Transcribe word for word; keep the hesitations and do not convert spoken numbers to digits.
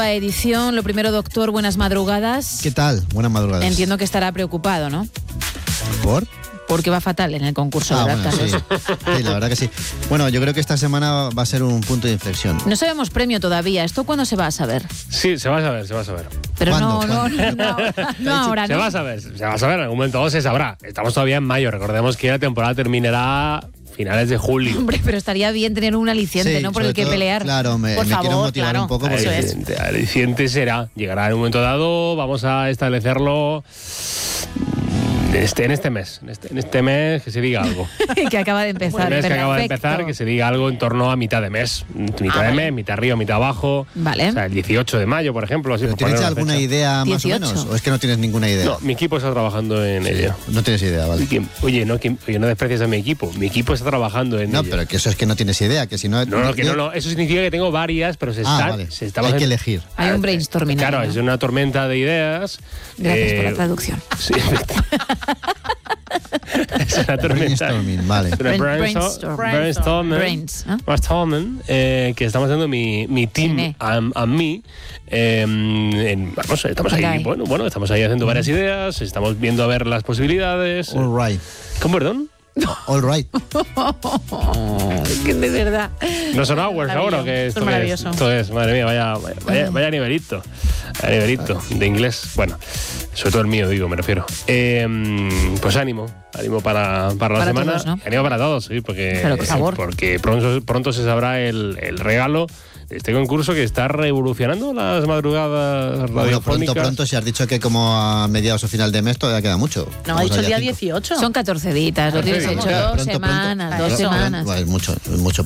Edición, lo primero, doctor, buenas madrugadas. ¿Qué tal? Buenas madrugadas. Entiendo que estará preocupado, ¿no? ¿Por? Porque va fatal en el concurso, ah, ¿verdad, bueno, Carlos? Sí. sí, la verdad que sí. Bueno, yo creo que esta semana va a ser un punto de inflexión. No sabemos premio todavía. ¿Esto cuándo se va a saber? Sí, se va a saber, se va a saber. Pero ¿Cuándo? no, no, no, no, no ahora, Se ¿no? va a saber, se va a saber, en algún momento se sabrá. Estamos todavía en mayo, recordemos que la temporada terminará finales de julio. Hombre, pero estaría bien tener un aliciente, Sí, ¿no? Por sobre el que todo, pelear. Claro, me, Por me favor, quiero motivar claro. un poco porque... Eso es. Aliciente, aliciente será, llegará en un momento dado, vamos a establecerlo en este, en este mes, en este, en este mes que se diga algo. Que acaba de empezar. El mes que acaba de Perfecto. empezar, que se diga algo en torno a mitad de mes. Mitad Ah, de vale. mes, mitad arriba, mitad abajo. Vale. O sea, el dieciocho de mayo, por ejemplo. Así, ¿Pero por ¿Tienes poner una alguna fecha. idea más dieciocho. o menos? ¿O es que no tienes ninguna idea? No, mi equipo está trabajando en ello. No tienes idea, vale. ¿Quién? Oye, no, ¿quién? Oye, no desprecies a mi equipo. Mi equipo está trabajando en No, ello. pero que eso es que no tienes idea, que si no... No, no, que no, no. Eso significa que tengo varias, pero se Ah, están. vale. Se está Hay que haciendo- elegir. Hay un brainstorming. Claro, ahí, ¿no? es una tormenta de ideas. Gracias Eh, por la traducción. Sí. Es una tormenta. Brainstorming, vale. Es una Brain- brainstorm- brainstorm. brainstorming. Brains, ¿no? Brainstorming, eh, que estamos haciendo mi, mi team Cine. and, and me. Eh, en- vamos, estamos ahí, Caray. bueno, bueno, estamos ahí haciendo varias ideas, estamos viendo a ver las posibilidades. All right. ¿Con perdón? All right. Que de verdad. ¿No son hours Maravilloso. ahora? Que Esto esto, es que maravilloso. es, esto es, madre mía, vaya, vaya, vaya, vaya nivelito. Vaya nivelito de inglés. Bueno, sobre todo el mío, digo, me refiero. Eh, pues ánimo, ánimo para, para la Para semana. todos, ¿no? Ánimo para todos, sí, porque, Pero, por favor. porque pronto, pronto se sabrá el, el regalo de este concurso que está revolucionando las madrugadas Bueno, radiofónicas. pronto, pronto, si has dicho que como a mediados o final de mes todavía queda mucho. No, ha Estamos dicho a el día cinco. dieciocho. Son catorce ditas, lo tienes Sí, hecho claro, dos pronto, pronto. semanas, dos Eso. semanas. Bueno, es mucho, es mucho